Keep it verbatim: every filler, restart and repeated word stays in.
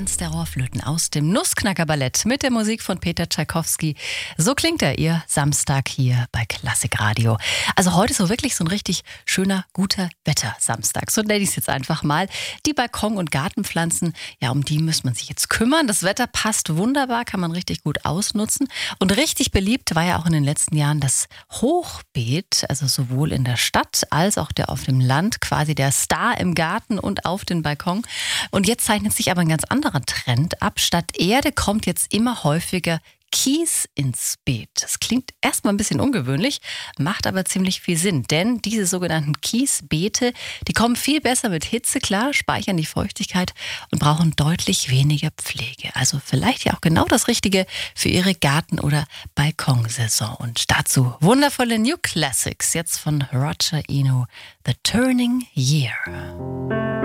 Tanz der Rohrflöten aus dem Nussknacker-Ballett mit der Musik von Peter Tschaikowski. So klingt er, ihr Samstag hier bei Klassikradio. Also heute ist so wirklich so ein richtig schöner, guter Wetter-Samstag. So nenne ich es jetzt einfach mal. Die Balkon- und Gartenpflanzen, ja, um die muss man sich jetzt kümmern. Das Wetter passt wunderbar, kann man richtig gut ausnutzen. Und richtig beliebt war ja auch in den letzten Jahren das Hochbeet, also sowohl in der Stadt als auch der auf dem Land, quasi der Star im Garten und auf den Balkon. Und jetzt zeichnet sich aber ein ganz anderer Trend ab. Statt Erde kommt jetzt immer häufiger Kies ins Beet. Das klingt erstmal ein bisschen ungewöhnlich, macht aber ziemlich viel Sinn. Denn diese sogenannten Kiesbeete, die kommen viel besser mit Hitze klar, speichern die Feuchtigkeit und brauchen deutlich weniger Pflege. Also vielleicht ja auch genau das Richtige für Ihre Garten- oder Balkonsaison. Und dazu wundervolle New Classics, jetzt von Roger Eno, The Turning Year.